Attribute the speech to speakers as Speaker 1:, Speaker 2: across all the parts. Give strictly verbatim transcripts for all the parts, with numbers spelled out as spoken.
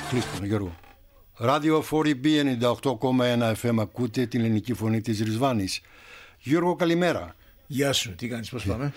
Speaker 1: Κλείστο, Γιώργο. Ράδιο φορ μπι ενενήντα οκτώ κόμμα ένα εφ εμ, ακούτε την ελληνική φωνή της Ρισβάνης. Γιώργο, καλημέρα.
Speaker 2: Γεια σου, τι κάνεις, πώς πάμε?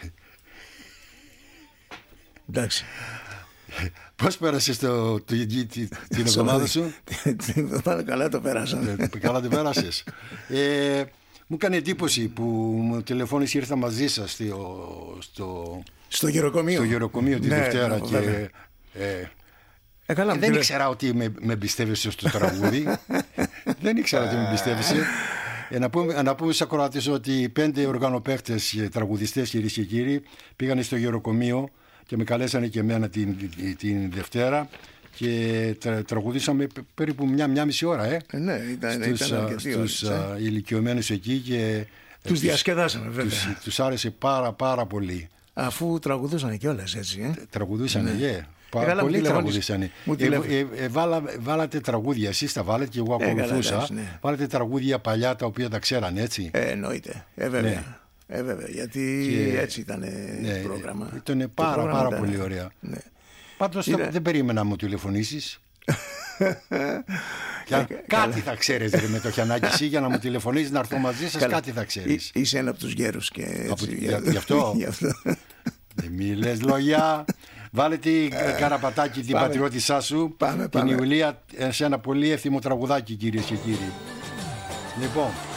Speaker 2: Εντάξει.
Speaker 1: Πώς πέρασες το, το, την εβδομάδα σου?
Speaker 2: Την εβδομάδα καλά το πέρασα.
Speaker 1: Καλά το πέρασες. ε, Μου έκανε εντύπωση που μου τηλεφώνησε, ήρθα μαζί σας στο, στο,
Speaker 2: στο γεροκομείο,
Speaker 1: στο γεροκομείο τη
Speaker 2: ναι,
Speaker 1: Δευτέρα.
Speaker 2: ναι,
Speaker 1: και ε,
Speaker 2: ε, καλά,
Speaker 1: δεν τηλε... ήξερα ότι με, με εμπιστεύεσαι στο τραγούδι. Δεν ήξερα ότι με εμπιστεύεσαι. Ε, να πούμε, να πούμε στους ακροατές ότι πέντε οργανοπαίχτες, τραγουδιστές, κυρίες και κύριοι, πήγαν στο γεροκομείο και με καλέσανε και εμένα την, την, την Δευτέρα και τρα, τραγουδήσαμε περίπου μια, μια μισή ώρα ε,
Speaker 2: ε, ναι, ήταν,
Speaker 1: στους,
Speaker 2: ήταν
Speaker 1: στους ε. ηλικιωμένους εκεί και
Speaker 2: τους διασκεδάσαμε βέβαια.
Speaker 1: Τους, τους άρεσε πάρα πάρα πολύ.
Speaker 2: Αφού τραγουδούσαν κιόλας έτσι ε?
Speaker 1: Τραγουδούσαν, ναι. yeah.
Speaker 2: Ε, καλά,
Speaker 1: πολύ τραγουδήσανε. Ε, ε, ε, βάλα, βάλατε τραγούδια, εσείς τα βάλατε και εγώ ακολουθούσα. Ε, καλά, ναι. Βάλατε τραγούδια παλιά τα οποία τα ξέραν, έτσι.
Speaker 2: Ε, εννοείται. Ε, βέβαια. Ναι. Ε, βέβαια. Γιατί και... έτσι ήταν ναι, το πρόγραμμα.
Speaker 1: Ήταν πάρα, πρόγραμμα πάρα ήταν... πολύ ωραία. Ναι. Πάντως Είδα... δεν περίμενα να μου τηλεφωνήσεις. Για... Ε, κάτι θα ξέρεις ρε, με το Χιαννάκη εσύ, για να μου τηλεφωνήσεις να έρθω μαζί σας. Κάτι θα ξέρεις.
Speaker 2: Εί, είσαι ένα από τους γέρους και έτσι,
Speaker 1: από... για... Γι' αυτό. Δεν μη λες λόγια. Βάλε την Καραπατάκη, την πάμε. Πατριώτησά σου.
Speaker 2: Πάμε,
Speaker 1: την
Speaker 2: πάμε.
Speaker 1: Ιουλία σε ένα πολύ εύθυμο τραγουδάκι, κυρίες και κύριοι. Λοιπόν.